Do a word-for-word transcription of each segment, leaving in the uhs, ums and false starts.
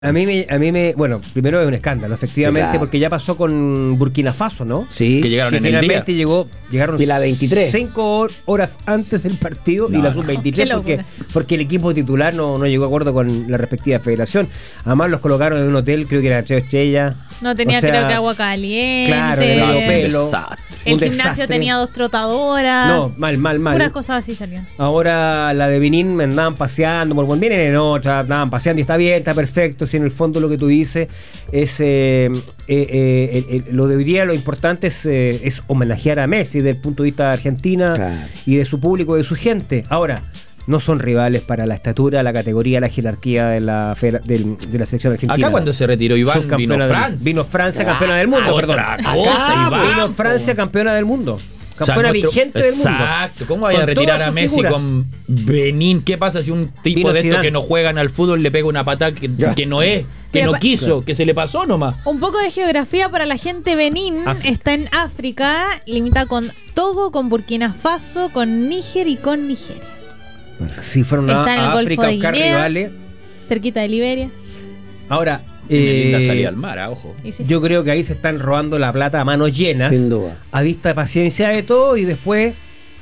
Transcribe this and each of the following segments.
A mí, me, a mí me, bueno, primero es un escándalo, efectivamente, sí, claro, porque ya pasó con Burkina Faso, ¿no? Sí, que llegaron que en finalmente el día. llegó, llegaron y la veintitrés cinco horas antes del partido no, y la sub veintitrés no, porque, porque el equipo titular no, no llegó a acuerdo con la respectiva federación. Además los colocaron en un hotel, creo que era tres estrellas. No tenía, o sea, creo que agua caliente. Claro, de medio pelo. El gimnasio desastre. Tenía dos trotadoras. No, mal, mal, mal. Puras cosas así salían. Ahora la de Benín me andaban paseando, por vienen en otra, andaban paseando y está bien, está perfecto. Si en el fondo lo que tú dices es eh, eh, eh, eh, lo de hoy día, lo importante es, eh, es homenajear a Messi desde el punto de vista de Argentina, claro, y de su público, de su gente. Ahora, no son rivales para la estatura, la categoría, la jerarquía de la de, de la selección argentina. Acá cuando se retiró Iván vino Francia. Vino Francia campeona del mundo, ah, perdón. Acá vino Francia campeona del mundo. Campeona, o sea, nuestro, vigente del mundo. Exacto. ¿Cómo vaya a retirar a Messi figuras con Benín? ¿Qué pasa si un tipo vino de estos Zidane, que no juegan al fútbol, le pega una patada que, que no es, que Pero, no quiso, claro, que se le pasó nomás? Un poco de geografía para la gente. Benín África. Está en África, limita con Togo, con Burkina Faso, con Níger y con Nigeria. Si fueron a, a África a buscar rivales, cerquita de Liberia. Ahora, eh, linda salida al mar, a ojo. Sí. Yo creo que ahí se están robando la plata a manos llenas, sin duda, a vista de paciencia de todo, y después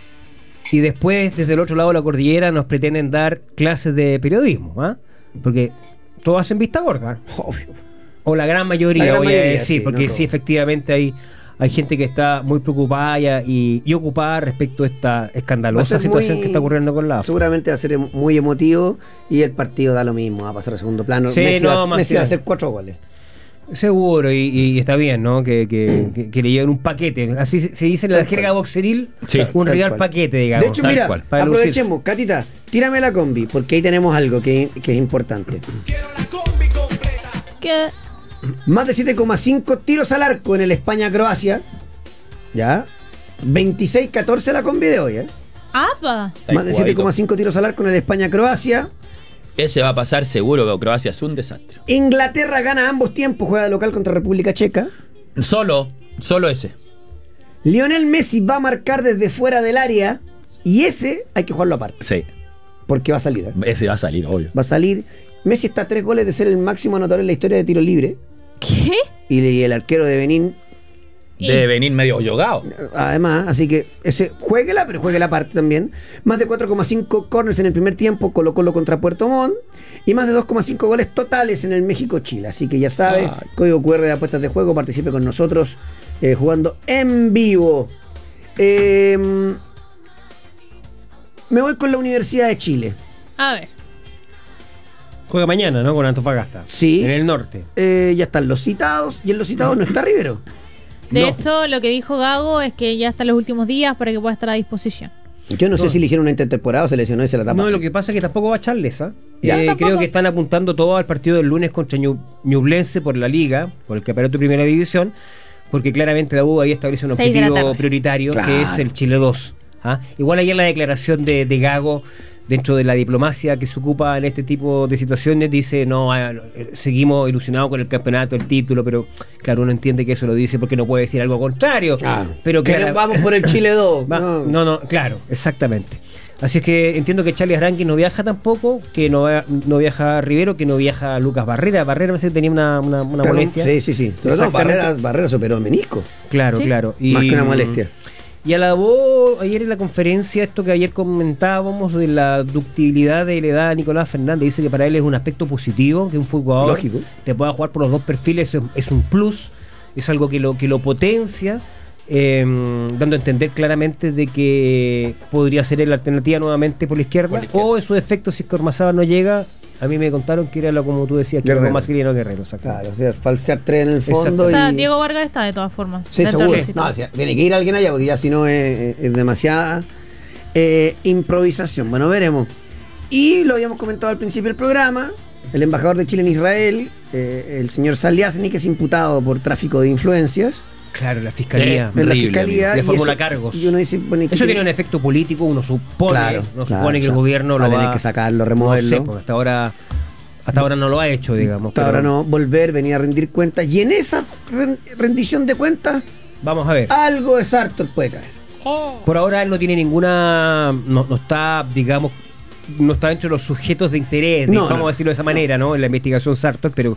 y después desde el otro lado de la cordillera nos pretenden dar clases de periodismo, ¿ah? ¿eh? Porque todos hacen vista gorda, obvio, o la gran mayoría, la gran voy mayoría, a decir, sí, porque no, sí, efectivamente hay Hay gente que está muy preocupada y, y ocupada respecto a esta escandalosa situación muy, que está ocurriendo con la A F A. Seguramente va a ser muy emotivo y el partido da lo mismo, va a pasar a segundo plano. Sí, Messi, no, va, Messi va a hacer cuatro goles. Seguro, y, y está bien, ¿no? Que, que, que, que le lleven un paquete. Así se, se dice en la jerga boxeril, sí, un real paquete, digamos. De hecho, mira, cual, aprovechemos, Catita, tírame la combi, porque ahí tenemos algo que, que es importante. Quiero la combi completa. ¿Qué? Más de siete coma cinco tiros al arco en el España-Croacia. ¿Ya? veintiséis catorce la combi de hoy, ¿eh? ¡Apa! Más de siete coma cinco tiros al arco en el España-Croacia. Ese va a pasar seguro, pero Croacia es un desastre. Inglaterra gana ambos tiempos, juega de local contra República Checa. Solo, solo ese. Lionel Messi va a marcar desde fuera del área y ese hay que jugarlo aparte. Sí. Porque va a salir, ¿eh? Ese va a salir, obvio. Va a salir. Messi está a tres goles de ser el máximo anotador en la historia de tiro libre. ¿Qué? Y el arquero de Benín debe venir medio yogado. Además, así que ese jueguela, pero jueguela aparte también. Más de cuatro coma cinco corners en el primer tiempo, Colo Colo contra Puerto Montt. Y más de dos coma cinco goles totales en el México-Chile. Así que ya sabe, Ay. código cu erre de apuestas de juego, participe con nosotros eh, jugando en vivo. Eh, me voy con la Universidad de Chile. A ver. Juega mañana, ¿no? Con Antofagasta. Sí. En el norte. Eh, ya están los citados. Y en los citados no está Rivero. De no. hecho, lo que dijo Gago es que ya están los últimos días para que pueda estar a disposición. Yo no sé no. si le hicieron una intertemporada o se lesionó y se la tapa. No, lo que pasa es que tampoco va a Charles, ¿eh? eh, Creo que están apuntando todo al partido del lunes contra Ñublense por la Liga, por el campeonato de Primera División, porque claramente la U ahí establece un objetivo prioritario, claro, que es el Chile dos. ¿Ah? Igual ayer la declaración de, de Gago dentro de la diplomacia que se ocupa en este tipo de situaciones dice no, eh, seguimos ilusionados con el campeonato, el título, pero claro, uno entiende que eso lo dice porque no puede decir algo contrario, ah, pero que la, vamos por el Chile dos. Va, no. no, no, claro, exactamente. Así es que entiendo que Charles Aranqui no viaja tampoco, que no, no viaja Rivero, que no viaja Lucas Barrera. Barrera parece que tenía una, una, una molestia. Sí, sí, sí. No, Barrera, Barrera se operó el menisco. Claro, ¿Sí? claro. Y, más que una molestia. Y alabó ayer en la conferencia esto que ayer comentábamos de la ductibilidad de la edad de Nicolás Fernández. Dice que para él es un aspecto positivo, que un jugador Lógico. te pueda jugar por los dos perfiles, es, es un plus, es algo que lo, que lo potencia, eh, dando a entender claramente de que podría ser la alternativa nuevamente por la izquierda, por la izquierda. O en su defecto, si es que Ormazábal no llega. A mí me contaron que era lo como tú decías, que era lo más Guerrero Guerrero. Claro, o sea, falsear tres en el fondo. O sea, y... Diego Vargas está de todas formas. Sí, seguro. Sí. No, o sea, tiene que ir alguien allá porque ya si no es, es demasiada eh, improvisación. Bueno, veremos. Y lo habíamos comentado al principio del programa, el embajador de Chile en Israel, eh, el señor Saliasny, que es imputado por tráfico de influencias. Claro, la fiscalía. En la fiscalía. De fórmula cargos. Y uno dice, bueno, eso tiene un efecto político, uno supone, claro, uno claro, supone que o sea, el gobierno va lo a tener va que sacarlo, removerlo. No sé, porque hasta ahora, hasta ahora no lo ha hecho, digamos. Hasta ahora no, volver, venir a rendir cuentas. Y en esa rendición de cuentas, vamos a ver. Algo de Sartor puede caer. Oh. Por ahora él no tiene ninguna, no, no está, digamos, no está dentro de los sujetos de interés, no, vamos no, a decirlo de esa manera, ¿no? En la investigación Sartor, pero